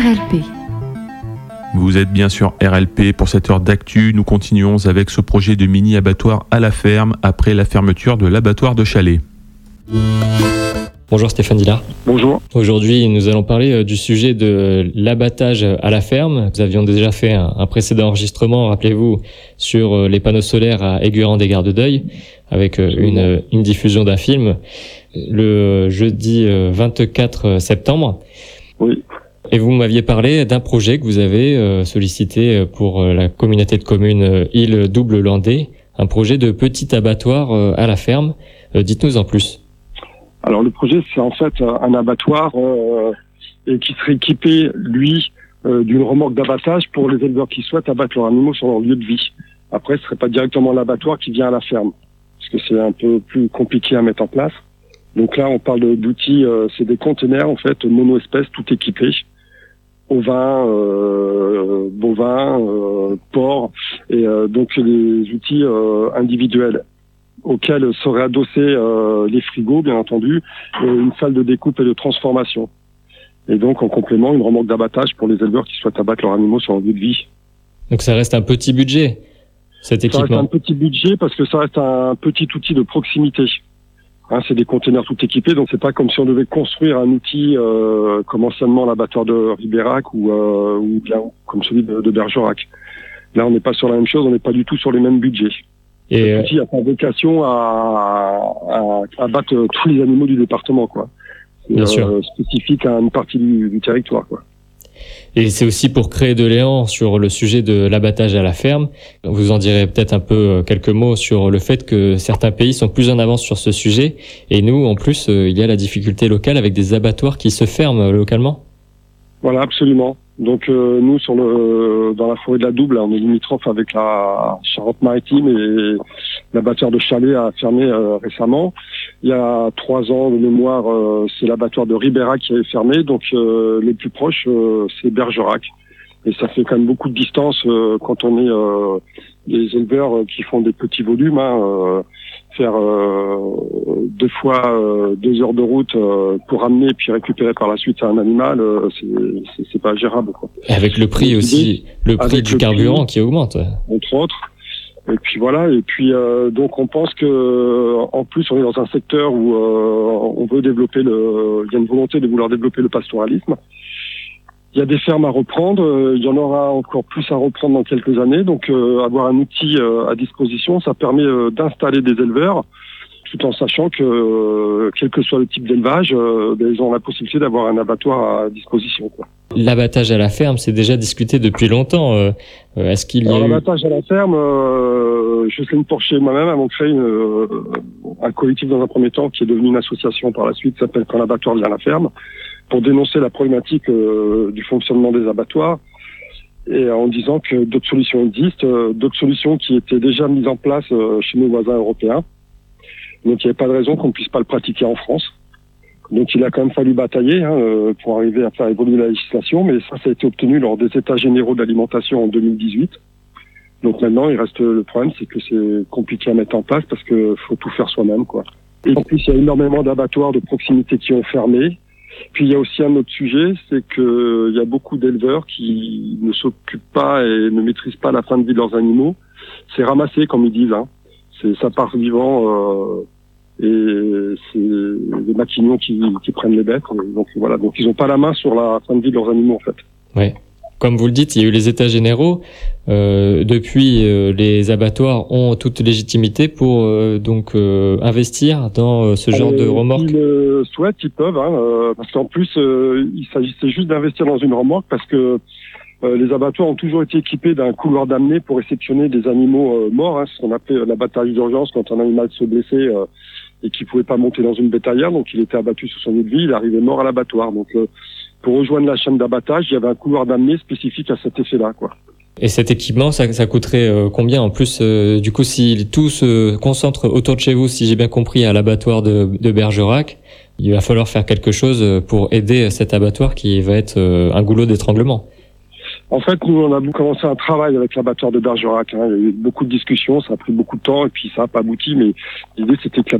RLP. Vous êtes bien sur RLP pour cette heure d'actu. Nous continuons avec ce projet de mini-abattoir à la ferme après la fermeture de l'abattoir de Chalais. Bonjour Stéphane Dillard. Bonjour. Aujourd'hui, nous allons parler du sujet de l'abattage à la ferme. Nous avions déjà fait un précédent enregistrement, rappelez-vous, sur les panneaux solaires à Aiguerand-des-Gardes-d'Oeil, avec une diffusion d'un film le jeudi 24 septembre. Oui. Et vous m'aviez parlé d'un projet que vous avez sollicité pour la communauté de communes Île-Double-Landais, un projet de petit abattoir à la ferme. Dites-nous en plus. Alors le projet, c'est en fait un abattoir qui serait équipé, lui, d'une remorque d'abattage pour les éleveurs qui souhaitent abattre leurs animaux sur leur lieu de vie. Après, ce serait pas directement l'abattoir qui vient à la ferme, parce que c'est un peu plus compliqué à mettre en place. Donc là, on parle d'outils, c'est des conteneurs en fait mono-espèces, tout équipés, ovins, bovins, porcs, et donc des outils individuels auxquels seraient adossés les frigos, bien entendu, et une salle de découpe et de transformation. Et donc, en complément, une remorque d'abattage pour les éleveurs qui souhaitent abattre leurs animaux sur leur lieu de vie. Donc ça reste un petit budget, cet équipement. Ça reste un petit budget parce que ça reste un petit outil de proximité. Hein, c'est des conteneurs tout équipés, donc c'est pas comme si on devait construire un outil comme anciennement l'abattoir de Ribérac ou bien comme celui de Bergerac. Là, on n'est pas sur la même chose, on n'est pas du tout sur les mêmes budgets. Et cet outil a pas vocation à abattre tous les animaux du département, quoi. Bien sûr. Spécifique à une partie du territoire, quoi. Et c'est aussi pour créer de l'élan sur le sujet de l'abattage à la ferme. Vous en direz peut-être un peu quelques mots sur le fait que certains pays sont plus en avance sur ce sujet. Et nous, en plus, il y a la difficulté locale avec des abattoirs qui se ferment localement. Voilà, absolument. Donc nous, dans la forêt de la Double, on est limitrophe avec la Charente-Maritime et l'abattoir de Chalais a fermé récemment. Il y a 3 ans de mémoire, c'est l'abattoir de Ribérac qui avait fermé. Donc les plus proches, c'est Bergerac. Et ça fait quand même beaucoup de distance quand on est des éleveurs qui font des petits volumes. Faire 2 fois 2 heures de route pour ramener puis récupérer par la suite un animal, c'est pas gérable, quoi. Et avec le prix aussi, le prix du carburant qui augmente. Entre autres. Et puis voilà. Et puis donc on pense que en plus on est dans un secteur où on veut développer il y a une volonté de vouloir développer le pastoralisme. Il y a des fermes à reprendre, il y en aura encore plus à reprendre dans quelques années. Donc avoir un outil à disposition, ça permet d'installer des éleveurs, tout en sachant que quel que soit le type d'élevage, ils ont la possibilité d'avoir un abattoir à disposition, quoi. L'abattage à la ferme, c'est déjà discuté depuis longtemps. Est-ce qu'il y a l'abattage à la ferme, Jocelyne Porcher moi-même avons créé un collectif dans un premier temps qui est devenu une association par la suite, qui s'appelle Quand l'abattoir vient à la ferme, pour dénoncer la problématique du fonctionnement des abattoirs, et en disant que d'autres solutions existent, d'autres solutions qui étaient déjà mises en place chez nos voisins européens. Donc il n'y avait pas de raison qu'on ne puisse pas le pratiquer en France. Donc il a quand même fallu batailler pour arriver à faire évoluer la législation, mais ça a été obtenu lors des États généraux de l'alimentation en 2018. Donc maintenant, le problème, c'est que c'est compliqué à mettre en place parce que faut tout faire soi-même, quoi. Et en plus, il y a énormément d'abattoirs de proximité qui ont fermé. Puis il y a aussi un autre sujet, c'est que il y a beaucoup d'éleveurs qui ne s'occupent pas et ne maîtrisent pas la fin de vie de leurs animaux. C'est ramassé, comme ils disent, ça part vivant et c'est des maquignons qui prennent les bêtes. Donc voilà, donc ils n'ont pas la main sur la fin de vie de leurs animaux, en fait. Oui. Comme vous le dites, il y a eu les États généraux. Depuis, les abattoirs ont toute légitimité pour investir dans ce genre de remorque. S'ils le souhaitent, ils peuvent, parce qu'en plus, il s'agissait juste d'investir dans une remorque parce que les abattoirs ont toujours été équipés d'un couloir d'amener pour réceptionner des animaux morts, ce qu'on appelait l'abattage d'urgence quand un animal se blessait et qui pouvait pas monter dans une bétaillère, donc il était abattu sur son lieu de vie, il arrivait mort à l'abattoir. Donc pour rejoindre la chaîne d'abattage, il y avait un couloir d'amener spécifique à cet effet-là, quoi. Et cet équipement, ça coûterait combien en plus du coup, si tout se concentre autour de chez vous, si j'ai bien compris, à l'abattoir de Bergerac, il va falloir faire quelque chose pour aider cet abattoir qui va être un goulot d'étranglement. En fait, nous, on a commencé un travail avec l'abattoir de Bergerac. Il y a eu beaucoup de discussions, ça a pris beaucoup de temps et puis ça n'a pas abouti, mais l'idée, c'était que